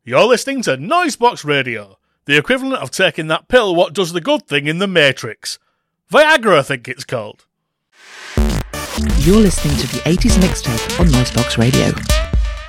You're listening to Noisebox Radio, the equivalent of taking that pill what does the good thing in the Matrix. Viagra, I think it's called. You're listening to the 80s Mixtape on Noisebox Radio.